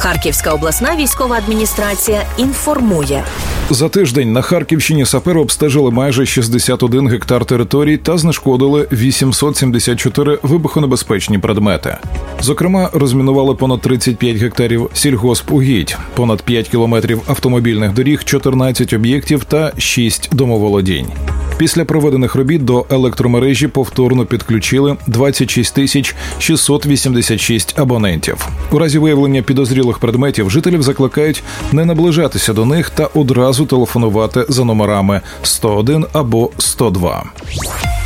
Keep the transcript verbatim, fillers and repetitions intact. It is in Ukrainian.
Харківська обласна військова адміністрація інформує. За тиждень на Харківщині сапери обстежили майже шістдесят один гектар територій та знешкодили вісімсот сімдесят чотири вибухонебезпечні предмети. Зокрема, розмінували понад тридцять п'ять гектарів сільгоспугідь, понад п'ять кілометрів автомобільних доріг, чотирнадцять об'єктів та шість домоволодінь. Після проведених робіт до електромережі повторно підключили двадцять шість тисяч шістсот вісімдесят шість абонентів. У разі виявлення підозрілих предметів жителів закликають не наближатися до них та одразу телефонувати за номерами сто один або сто два.